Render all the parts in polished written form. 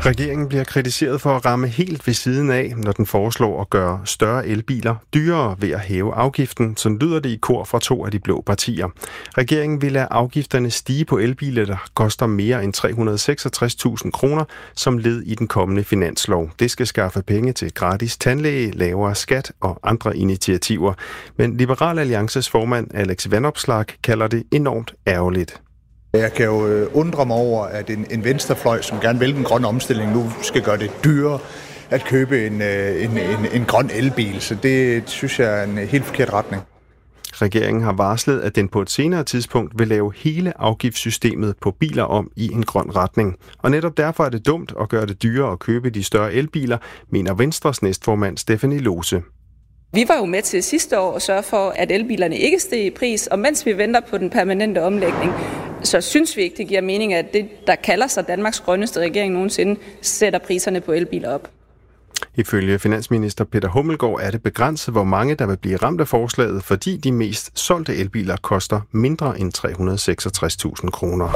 Regeringen bliver kritiseret for at ramme helt ved siden af, når den foreslår at gøre større elbiler dyrere ved at hæve afgiften, som lyder det i kor fra 2 af de blå partier. Regeringen vil lade afgifterne stige på elbiler, der koster mere end 366.000 kroner, som led i den kommende finanslov. Det skal skaffe penge til gratis tandlæge, lavere skat og andre initiativer. Men Liberal Alliances formand Alex Vanopslagh kalder det enormt ærgerligt. Jeg kan jo undre mig over, at en venstrefløj, som gerne vil den grønne omstilling, nu skal gøre det dyrere at købe en grøn elbil. Så det synes jeg er en helt forkert retning. Regeringen har varslet, at den på et senere tidspunkt vil lave hele afgiftssystemet på biler om i en grøn retning. Og netop derfor er det dumt at gøre det dyrere at købe de større elbiler, mener Venstres næstformand Stephanie Lose. Vi var jo med til sidste år at sørge for, at elbilerne ikke steg i pris, og mens vi venter på den permanente omlægning, så synes vi ikke, det giver mening, at det, der kalder sig Danmarks grønneste regering nogensinde, sætter priserne på elbiler op. Ifølge finansminister Peter Hummelgaard er det begrænset, hvor mange der vil blive ramt af forslaget, fordi de mest solgte elbiler koster mindre end 366.000 kroner.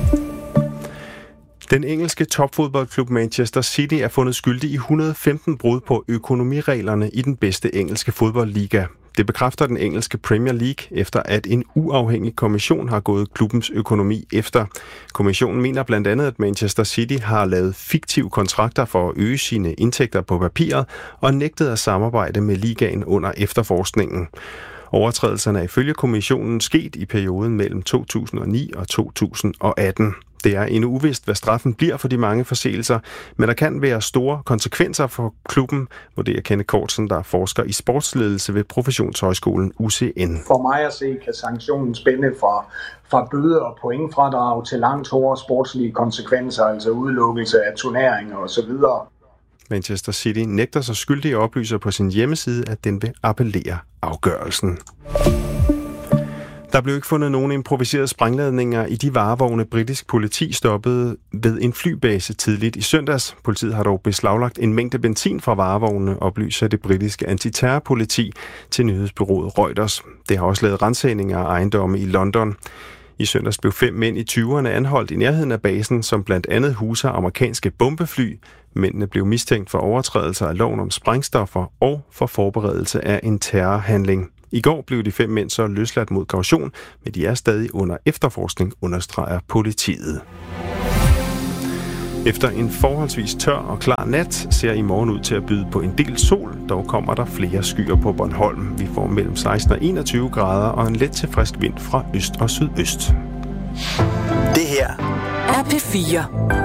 Den engelske topfodboldklub Manchester City er fundet skyldig i 115 brud på økonomireglerne i den bedste engelske fodboldliga. Det bekræfter den engelske Premier League, efter at en uafhængig kommission har gået klubbens økonomi efter. Kommissionen mener blandt andet, at Manchester City har lavet fiktive kontrakter for at øge sine indtægter på papiret og nægtet at samarbejde med ligaen under efterforskningen. Overtrædelserne er ifølge kommissionen sket i perioden mellem 2009 og 2018. Det er endnu uvist, hvad straffen bliver for de mange forseelser, men der kan være store konsekvenser for klubben, vurderer Kenneth Kortsen, der er forsker i sportsledelse ved Professionshøjskolen UCN. For mig at se, kan sanktionen spænde fra bøder og pointfradrag til langt hårdere sportslige konsekvenser, altså udelukkelse af turneringer osv. Manchester City nægter sig skyldig og oplyser på sin hjemmeside, at den vil appellere afgørelsen. Der blev ikke fundet nogen improviserede sprængladninger i de varevogne, britisk politi stoppede ved en flybase tidligt i søndags. Politiet har dog beslaglagt en mængde benzin fra varevognene, oplyser det britiske antiterrorpoliti til nyhedsbureauet Reuters. Det har også lavet ransagninger af ejendomme i London. I søndags blev 5 mænd i 20'erne anholdt i nærheden af basen, som blandt andet huser amerikanske bombefly. Mændene blev mistænkt for overtrædelser af loven om sprængstoffer og for forberedelse af en terrorhandling. I går blev de 5 mænd så løsladt mod kaution, men de er stadig under efterforskning, understreger politiet. Efter en forholdsvis tør og klar nat ser i morgen ud til at byde på en del sol, dog kommer der flere skyer på Bornholm. Vi får mellem 16 og 21 grader og en let til frisk vind fra øst og sydøst. Det her er P4.